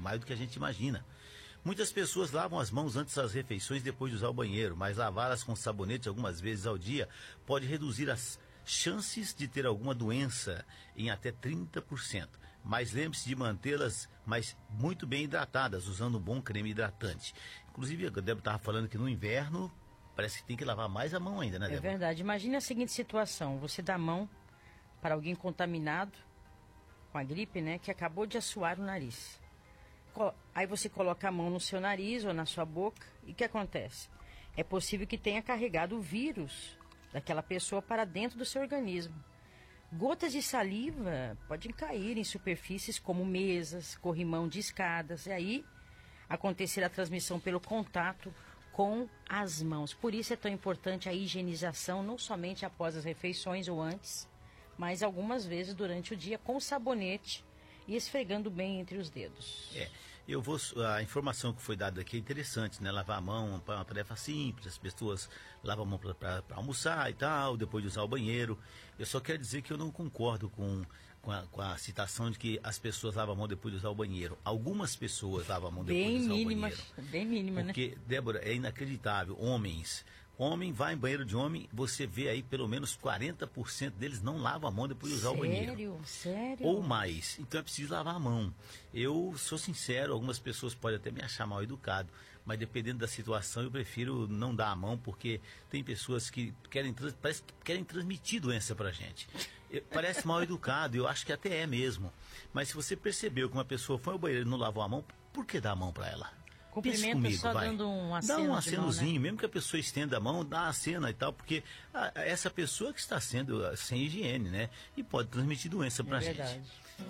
mais do que a gente imagina. Muitas pessoas lavam as mãos antes das refeições depois de usar o banheiro, mas lavá-las com sabonete algumas vezes ao dia pode reduzir as chances de ter alguma doença em até 30%. Mas lembre-se de mantê-las muito bem hidratadas, usando um bom creme hidratante. Inclusive, a Débora estava falando que no inverno parece que tem que lavar mais a mão ainda, né, Débora? É verdade. Imagine a seguinte situação: você dá a mão para alguém contaminado com a gripe, né, que acabou de assoar o nariz. Aí você coloca a mão no seu nariz ou na sua boca, e o que acontece? É possível que tenha carregado o vírus daquela pessoa para dentro do seu organismo. Gotas de saliva podem cair em superfícies como mesas, corrimão de escadas, e aí acontecer a transmissão pelo contato com as mãos. Por isso é tão importante a higienização, não somente após as refeições ou antes, mas algumas vezes durante o dia com sabonete e esfregando bem entre os dedos. A informação que foi dada aqui é interessante, né? Lavar a mão é uma tarefa simples, as pessoas lavam a mão para almoçar e tal, depois de usar o banheiro. Eu só quero dizer que eu não concordo com a citação de que as pessoas lavam a mão depois de usar o banheiro. Algumas pessoas lavam a mão depois de usar o banheiro. Bem mínima, né? Porque, Débora, é inacreditável. Homem vai em banheiro de homem, você vê aí pelo menos 40% deles não lavam a mão depois de usar o banheiro. Sério? Ou mais. Então é preciso lavar a mão. Eu sou sincero, algumas pessoas podem até me achar mal educado, mas dependendo da situação eu prefiro não dar a mão, porque tem pessoas que parece que querem transmitir doença pra gente. Parece mal educado, eu acho que até é mesmo. Mas se você percebeu que uma pessoa foi ao banheiro e não lavou a mão, por que dar a mão pra ela? Cumprimento comigo, só vai. Dando um aceno. Dá um acenozinho, mão, né? Mesmo que a pessoa estenda a mão, dá uma acena e tal, porque essa pessoa que está sendo sem higiene, né? E pode transmitir doença pra gente. Verdade.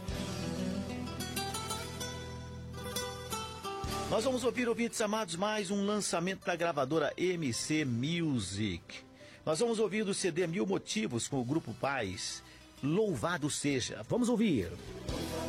Nós vamos ouvir, ouvintes amados, mais um lançamento da gravadora MC Music. Nós vamos ouvir do CD Mil Motivos com o Grupo Paz. Louvado seja. Vamos ouvir.